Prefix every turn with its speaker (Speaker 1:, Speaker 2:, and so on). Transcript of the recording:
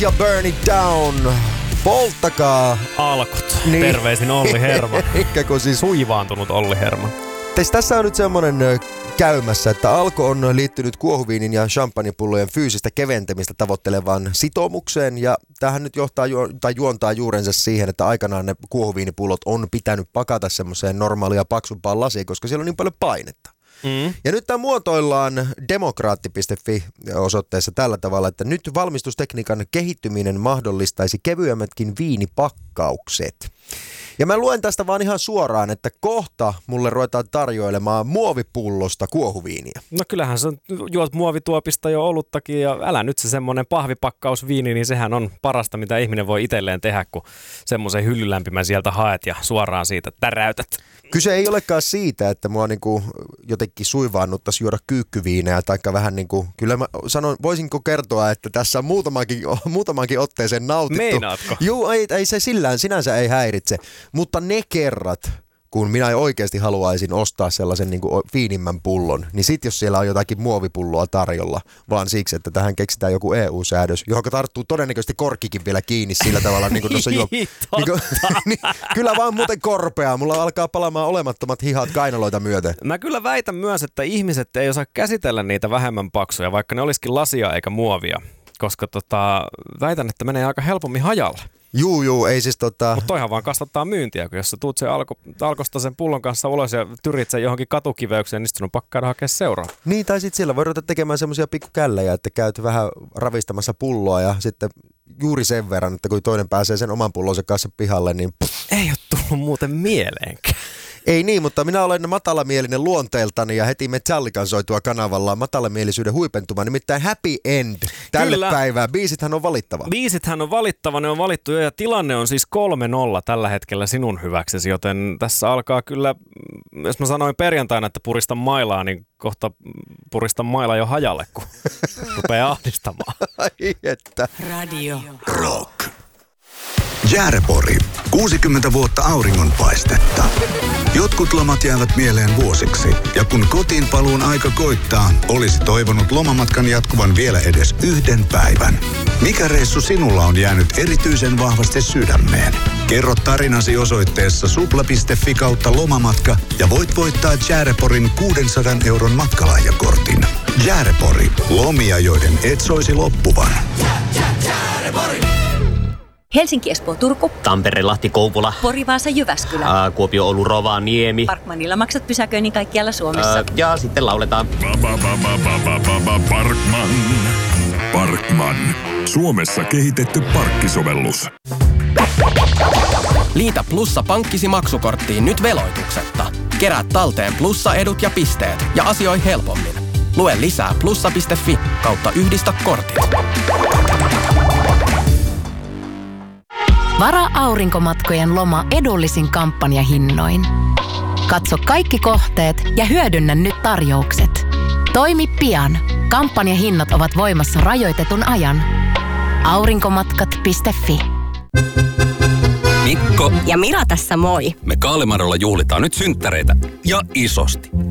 Speaker 1: ja Burn It Down. Polttakaa
Speaker 2: alkut. Niin. Terveisin Olli Herman.
Speaker 1: Siis
Speaker 2: suivaantunut Olli Herman.
Speaker 1: Tässä on nyt semmoinen käymässä, että Alko on liittynyt kuohuviinin ja champagnepullojen fyysistä keventämistä tavoittelevaan sitoumukseen, ja tämähän nyt juontaa juurensa siihen, että aikanaan ne kuohuviinipullot on pitänyt pakata semmoiseen normaalia paksumpaan lasiin, koska siellä on niin paljon painetta. Ja nyt tämä muotoillaan demokraatti.fi-osoitteessa tällä tavalla, että nyt valmistustekniikan kehittyminen mahdollistaisi kevyemmätkin viinipakkaukset. Ja mä luen tästä vaan ihan suoraan, että kohta mulle ruvetaan tarjoilemaan muovipullosta kuohuviiniä.
Speaker 2: No kyllähän sä juot muovituopista jo oluttakin, ja älä nyt se semmoinen pahvipakkausviini, niin sehän on parasta, mitä ihminen voi itselleen tehdä, kun semmoisen hyllylämpimän sieltä haet ja suoraan siitä täräytät.
Speaker 1: Kyse ei olekaan siitä, että mua niinku jotenkin suivaannuttaisi juoda kyykkyviinejä, taikka vähän niinku, kyllä mä sanon, voisinko kertoa, että tässä on muutamankin otteeseen nautittu.
Speaker 2: Meinaatko?
Speaker 1: Juu, ei se sinänsä ei häiritse, mutta ne kerrat, kun minä oikeasti haluaisin ostaa sellaisen niinku fiinimmän pullon, niin sit jos siellä on jotakin muovipulloa tarjolla, vaan siksi, että tähän keksitään joku EU-säädös, johon tarttuu todennäköisesti korkkikin vielä kiinni sillä tavalla, niin kuin tuossa niin, kyllä vaan muuten korpeaa, mulla alkaa palaamaan olemattomat hihat kainaloita myöten.
Speaker 2: Mä kyllä väitän myös, että ihmiset ei osaa käsitellä niitä vähemmän paksuja, vaikka ne olisikin lasia eikä muovia, koska väitän, että menee aika helpommin hajalle.
Speaker 1: Juu, ei siis
Speaker 2: Mutta toihan vaan kasvattaa myyntiä, kun jos sä tuut sen alkosta sen pullon kanssa ulos ja tyrit sen johonkin katukiveykseen, niin sitten on pakkaa hakea seuraa.
Speaker 1: Niin, tai sitten siellä voi ruveta tekemään semmoisia pikkukällejä, että käyt vähän ravistamassa pulloa ja sitten juuri sen verran, että kun toinen pääsee sen oman pullonsa kanssa pihalle, niin
Speaker 2: ei ole tullut muuten mieleenkään.
Speaker 1: Ei niin, mutta minä olen matalamielinen luonteeltani ja heti Metallican soitua kanavalla matalamielisyyden huipentuma, nimittäin Happy End tälle päivään. Biisithän on valittava.
Speaker 2: Ne on valittu jo, ja tilanne on siis 3-0 tällä hetkellä sinun hyväksesi, joten tässä alkaa kyllä, jos mä sanoin perjantaina, että puristan mailaa, niin kohta puristan mailaa jo hajalle, kun rupeaa ahdistamaan.
Speaker 1: Ai että.
Speaker 3: Radio
Speaker 4: Rock. Jäärepori. 60 vuotta auringonpaistetta. Jotkut lomat jäävät mieleen vuosiksi, ja kun kotiin paluun aika koittaa, olisi toivonut lomamatkan jatkuvan vielä edes yhden päivän. Mikä reissu sinulla on jäänyt erityisen vahvasti sydämeen? Kerro tarinasi osoitteessa supla.fi/lomamatka ja voit voittaa Jääreporin 600 € matkalahjakortin. Jäärepori. Lomia, joiden et soisi loppuvan.
Speaker 3: Jäärepori! Helsinki, Espoo, Turku.
Speaker 5: Tampere, Lahti, Kouvola.
Speaker 3: Pori, Vaasa, Jyväskylä.
Speaker 5: Kuopio, Oulu, Rovaniemi.
Speaker 3: Parkmanilla maksat pysäköinnin kaikkialla Suomessa.
Speaker 5: Ja sitten lauletaan.
Speaker 6: Parkman. Suomessa kehitetty parkkisovellus.
Speaker 7: Liitä Plussa pankkisi maksukorttiin nyt veloituksetta. Kerää talteen Plussa-edut ja pisteet ja asioi helpommin. Lue lisää plussa.fi/yhdistä kortit.
Speaker 8: Varaa aurinkomatkojen loma edullisin kampanjahinnoin. Katso kaikki kohteet ja hyödynnä nyt tarjoukset. Toimi pian. Kampanjahinnat ovat voimassa rajoitetun ajan. Aurinkomatkat.fi.
Speaker 9: Mikko
Speaker 3: ja Mira tässä moi.
Speaker 9: Me Kaalimarolla juhlitaan nyt synttäreitä ja isosti.